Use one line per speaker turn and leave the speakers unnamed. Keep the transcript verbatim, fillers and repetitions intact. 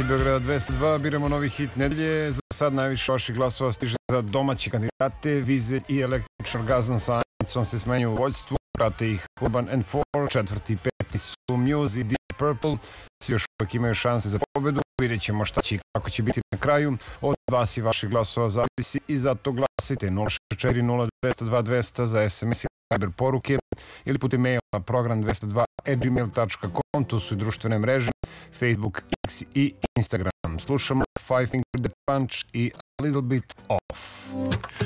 emisiji Beograda dvesta dva biramo novi hit nedelje. Za sad najviše vaših glasova stiže za domaće kandidate. Vizelj i Električni orgazam sa Anicom se smenjuju u vođstvu. Prate ih Urban and Four, četvrti i peti su Muse i Deep Purple. Svi još uvijek imaju šanse za pobedu. Vidjet ćemo šta će i kako će biti na kraju. Od vas i vaših glasova zavisi i zato glasite nula šest četiri nula dvesta dva dvesta za es em es i Viber poruke ili putem maila program dvesta dva at gmail dot com. Tu su i društvene mreže Facebook, X i Instagram. Slušamo Five Finger Death Punch i A Little Bit Off.